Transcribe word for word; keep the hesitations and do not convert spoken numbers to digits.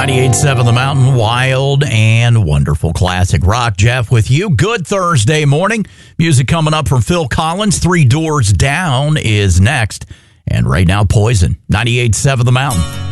ninety-eight point seven The Mountain, wild and wonderful classic rock. Jeff with you. Good Thursday morning. Music coming up from Phil Collins. Three Doors Down is next. And right now, Poison. ninety-eight point seven The Mountain.